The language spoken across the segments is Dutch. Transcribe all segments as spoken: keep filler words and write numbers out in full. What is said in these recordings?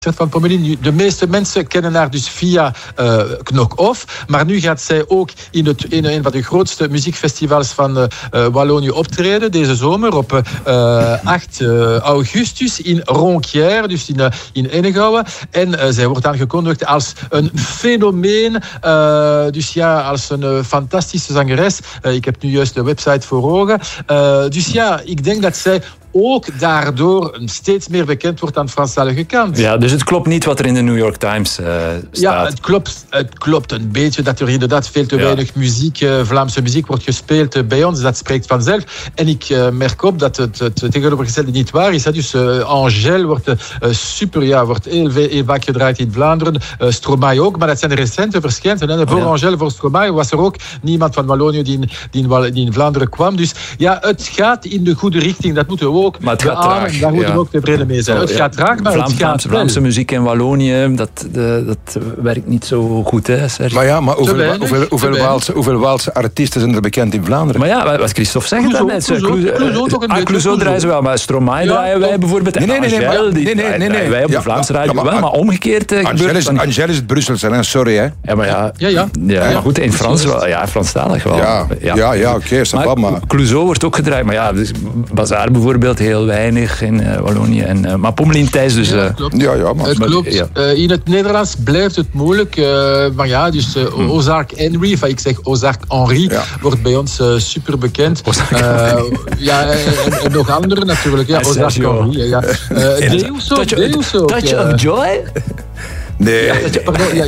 van Pommelien. De meeste mensen kennen haar dus via uh, Knock-Off, maar nu gaat zij ook in, het, in een van de grootste muziekfestivals van uh, Wallonië optreden, deze zomer op uh, acht augustus in Ronquière, dus in, uh, in Ennegouwen. En uh, zij wordt aangekondigd als een fenomeen, uh, dus ja, als een uh, fantastische zangeres. Uh, ik heb nu juist de website voor ogen. Uh, dus ja, ik denk dat zij ook daardoor steeds meer bekend wordt aan de Franstalige kant. Ja, dus het klopt niet wat er in de New York Times uh, staat. Ja, het klopt, het klopt een beetje dat er inderdaad veel te ja. weinig muziek, uh, Vlaamse muziek wordt gespeeld uh, bij ons. Dat spreekt vanzelf. En ik uh, merk op dat het, het tegenovergestelde niet waar is. Hè. Dus uh, Angèle wordt uh, super, ja, wordt heel, heel vaak gedraaid in Vlaanderen. Uh, Stromae ook, maar dat zijn de recente verschijnselen. Hè. Voor ja. Angèle, voor Stromae was er ook niemand van Wallonië die in, die, in, die in Vlaanderen kwam. Dus ja, het gaat in de goede richting. Dat moeten we ook. Maar het gaat traag. Daar moeten we ja. ook tevreden mee zijn. Zo, het ja. gaat traag, maar Vlaam, het gaat Vlaamse, Vlaamse muziek in Wallonië, dat, de, dat werkt niet zo goed, hè, Serge? Maar ja, maar hoeveel, weinig, hoeveel, hoeveel, Waalse, hoeveel Waalse artiesten zijn er bekend in Vlaanderen? Maar ja, wat Christophe zegt Clouseau, net. Clouseau, Clouseau toch een ah, beetje. Clouseau draaien ze wel, maar Stromae ja, draaien wij bijvoorbeeld. Nee, nee, nee. nee, Angèle, die, nee, nee, nee, nee. Wij op de ja, Vlaamse radio ja, maar, wel, maar omgekeerd uh, Angèle is, Angèle is het Brusselse, hè? Sorry, hè? Ja, maar ja. Ja, ja. ja, ja maar goed, in Frans wel. Ja, Franstalig wel. Ja, ja, ja, ja oké, okay, maar, maar Clouseau wordt ook gedraaid, maar ja, dus Bazaar bijvoorbeeld heel weinig in uh, Wallonië. En, uh, maar Pommelien Thijs dus... Uh, ja, klopt. Ja, ja, maar... Het klopt. Ja. Uh, in het Nederlands blijft het moeilijk. Uh, maar ja, dus uh, hmm. Ozark Henry, enfin, ik zeg Ozark Henry, ja. wordt bij ons uh, super bekend. Uh, ja, en, en nog andere natuurlijk. Ja, Ozark Henry. Ja. Uh, Deuso, Touch, Deuso. Touch uh, of Joy? Nee. Ja, pardon, ja,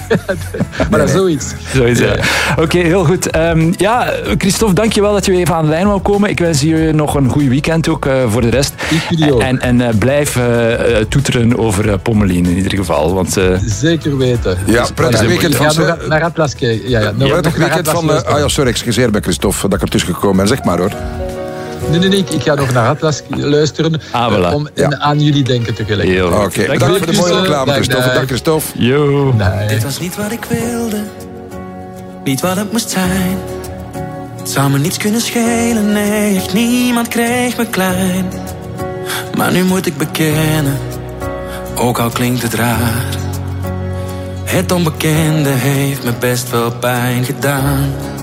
maar nee, nee. zoiets. Zoiets, ja. Oké, okay, heel goed. Um, ja, Christophe, dankjewel dat je weer even aan de lijn wou komen. Ik wens je nog een goed weekend ook uh, voor de rest. Ik ook. En, en uh, blijf uh, toeteren over uh, Pommelien in ieder geval. Want, uh, Zeker weten. Ja, prettig dus, weekend van... Ja, naar Atlas kijken. Ja, ja, ja, prettig weekend van... Uh, ah ja, sorry, excuseer bij Christophe dat ik er tussen gekomen ben. Zeg maar hoor. Nee, nee, nee, ik ga nog naar Atlas luisteren ah, voilà. uh, om ja. aan jullie denken te geleggen. Oké, okay. bedankt voor de mooie reclame, Christophe. Dag, Christophe. Yo. Nee. Dit was niet wat ik wilde, niet wat het moest zijn. Het zou me niets kunnen schelen, nee, echt niemand kreeg me klein. Maar nu moet ik bekennen, ook al klinkt het raar. Het onbekende heeft me best wel pijn gedaan.